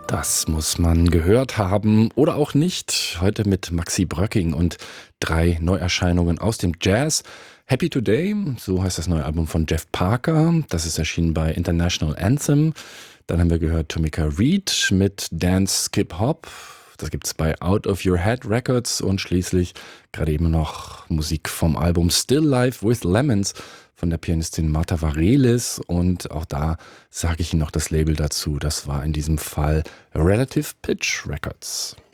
Das muss man gehört haben oder auch nicht. Heute mit Maxi Bröcking und 3 Neuerscheinungen aus dem Jazz. Happy Today, so heißt das neue Album von Jeff Parker. Das ist erschienen bei International Anthem. Dann haben wir gehört Tomika Reed mit Dance Skip Hop. Das gibt's bei Out of Your Head Records und schließlich gerade eben noch Musik vom Album Still Life with Lemons von der Pianistin Marta Varelis, und auch da sage ich Ihnen noch das Label dazu. Das war in diesem Fall Relative Pitch Records.